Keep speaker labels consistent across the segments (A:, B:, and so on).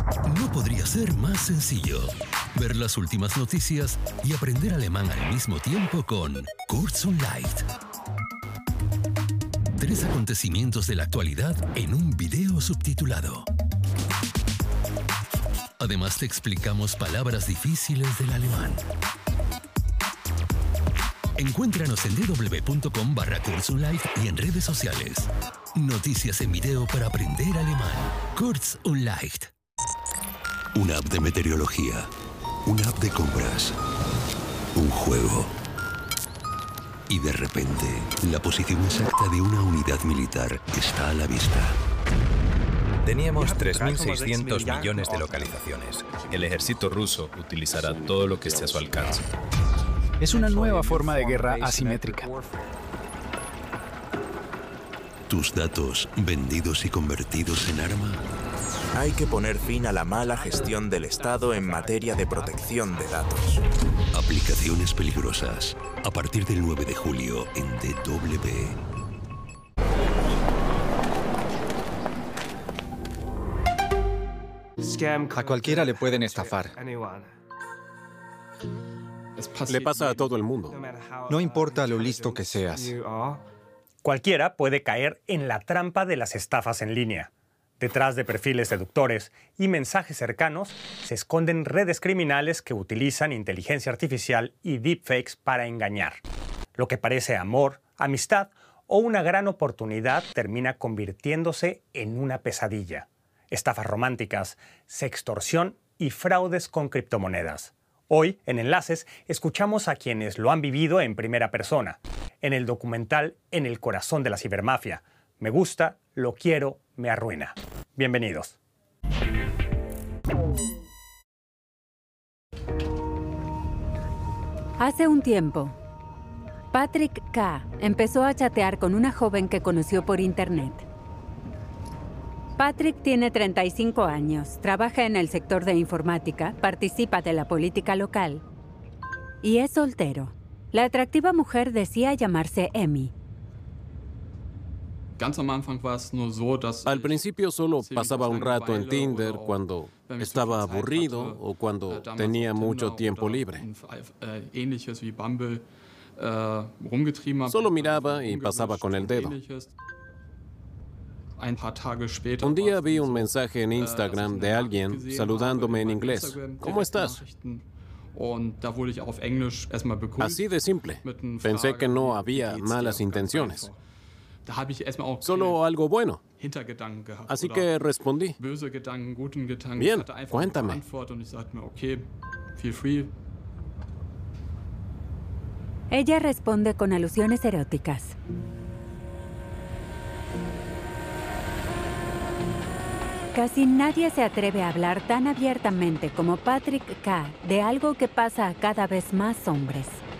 A: No podría ser más sencillo. Ver las últimas noticias y aprender alemán al mismo tiempo con Kurz und Leicht. 3 acontecimientos de la actualidad en un video subtitulado. Además te explicamos palabras difíciles del alemán. Encuéntranos en www.com/Kurz und Leicht y en redes sociales. Noticias en video para aprender alemán. Kurz und Leicht. Una app de meteorología. Una app de compras. Un juego. Y de repente, la posición exacta de una unidad militar está a la vista.
B: Teníamos 3.600 millones de localizaciones. El ejército ruso utilizará todo lo que esté a su alcance.
C: Es una nueva forma de guerra asimétrica.
A: ¿Tus datos vendidos y convertidos en arma?
D: Hay que poner fin a la mala gestión del Estado en materia de protección de datos.
A: Aplicaciones peligrosas. A partir del 9 de julio en DW.
E: A cualquiera le pueden estafar.
F: Le pasa a todo el mundo.
E: No importa lo listo que seas.
G: Cualquiera puede caer en la trampa de las estafas en línea. Detrás de perfiles seductores y mensajes cercanos se esconden redes criminales que utilizan inteligencia artificial y deepfakes para engañar. Lo que parece amor, amistad o una gran oportunidad termina convirtiéndose en una pesadilla. Estafas románticas, sextorsión y fraudes con criptomonedas. Hoy, en Enlaces, escuchamos a quienes lo han vivido en primera persona, en el documental En el corazón de la cibermafia. Me gusta, lo quiero, me arruina. Bienvenidos.
H: Hace un tiempo, Patrick K. empezó a chatear con una joven que conoció por internet. Patrick tiene 35 años, trabaja en el sector de informática, participa de la política local y es soltero. La atractiva mujer decía llamarse Emmy.
F: Al principio solo pasaba un rato en Tinder cuando estaba aburrido o cuando tenía mucho tiempo libre. Solo miraba y pasaba con el dedo. Un día vi un mensaje en Instagram de alguien saludándome en inglés. ¿Cómo estás? Así de simple. Pensé que no había malas intenciones. Solo algo bueno. Así que respondí. Bien, cuéntame.
H: Ella responde con alusiones eróticas. Casi nadie se atreve a hablar tan abiertamente como Patrick K. de algo que pasa a cada vez más hombres.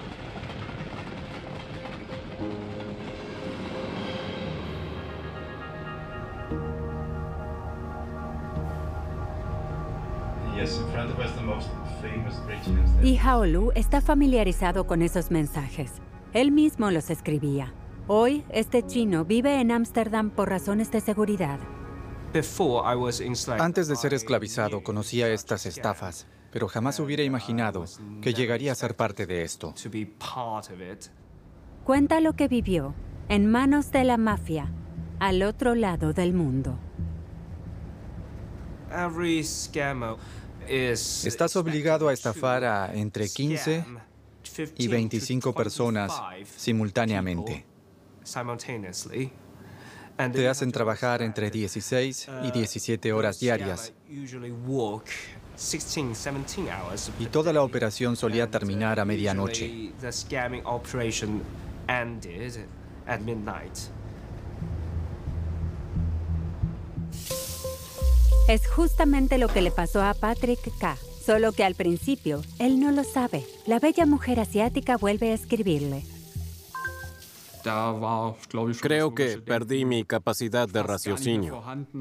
H: Y Haolu está familiarizado con esos mensajes. Él mismo los escribía. Hoy, este chino vive en Ámsterdam por razones de seguridad.
E: Antes de ser esclavizado, conocía estas estafas, pero jamás hubiera imaginado que llegaría a ser parte de esto.
H: Cuenta lo que vivió en manos de la mafia, al otro lado del mundo.
E: Estás obligado a estafar a entre 15 y 25 personas simultáneamente. Te hacen trabajar entre 16 y 17 horas diarias. Y toda la operación solía terminar a medianoche.
H: Es justamente lo que le pasó a Patrick K., solo que al principio él no lo sabe. La bella mujer asiática vuelve a escribirle.
F: Creo que perdí mi capacidad de raciocinio.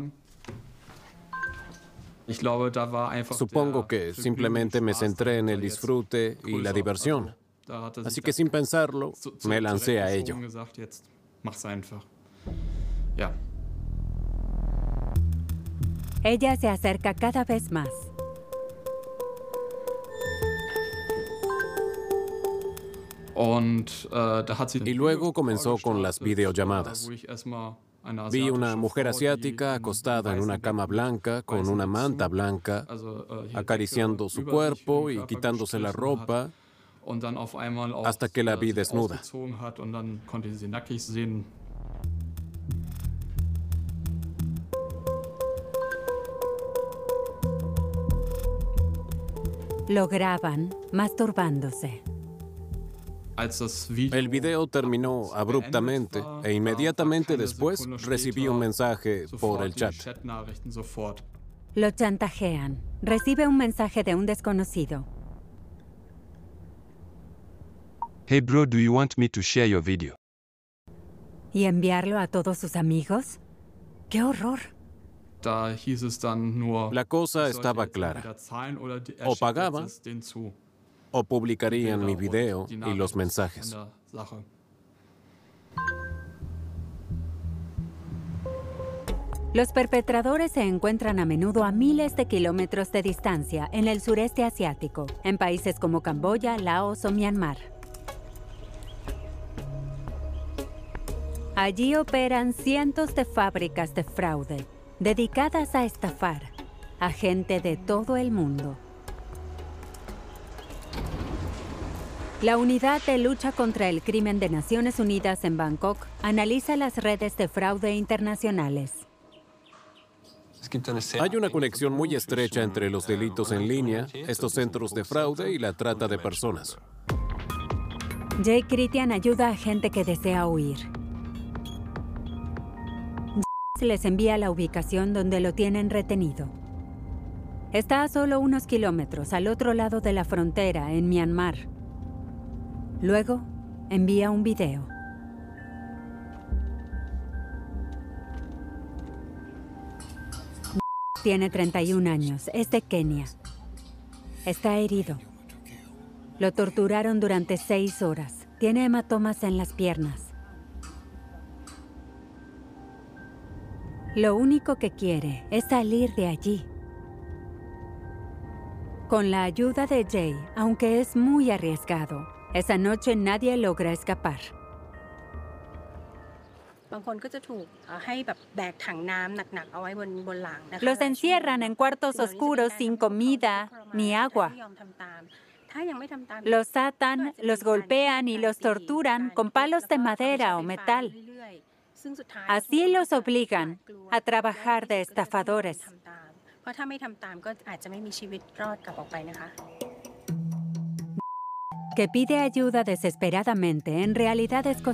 F: Supongo que simplemente me centré en el disfrute y la diversión. Así que sin pensarlo, me lancé a ello.
H: Ella se acerca cada vez más.
F: Y luego comenzó con las videollamadas. Vi una mujer asiática acostada en una cama blanca con una manta blanca, acariciando su cuerpo y quitándose la ropa, hasta que la vi desnuda.
H: Lo graban masturbándose.
F: El video terminó abruptamente e inmediatamente después recibí un mensaje por el chat.
H: Lo chantajean. Recibe un mensaje de un desconocido.
I: Hey bro, do you want me to share your video?
H: ¿Y enviarlo a todos sus amigos? ¡Qué horror!
F: La cosa estaba clara. O pagaba, o publicarían mi video y los mensajes.
H: Los perpetradores se encuentran a menudo a miles de kilómetros de distancia en el sureste asiático, en países como Camboya, Laos o Myanmar. Allí operan cientos de fábricas de fraude dedicadas a estafar a gente de todo el mundo. La Unidad de Lucha contra el Crimen de Naciones Unidas en Bangkok analiza las redes de fraude internacionales.
F: Hay una conexión muy estrecha entre los delitos en línea, estos centros de fraude y la trata de personas.
H: Jay Christian ayuda a gente que desea huir. Les envía la ubicación donde lo tienen retenido. Está a solo unos kilómetros al otro lado de la frontera, en Myanmar. Luego, envía un video. Tiene 31 años, es de Kenia. Está herido. Lo torturaron durante 6 horas. Tiene hematomas en las piernas. Lo único que quiere es salir de allí. Con la ayuda de Jay, aunque es muy arriesgado, esa noche nadie logra escapar. Los encierran en cuartos oscuros sin comida ni agua. Los atan, los golpean y los torturan con palos de madera o metal. Así los obligan a trabajar de estafadores. Que pide ayuda desesperadamente, en realidad es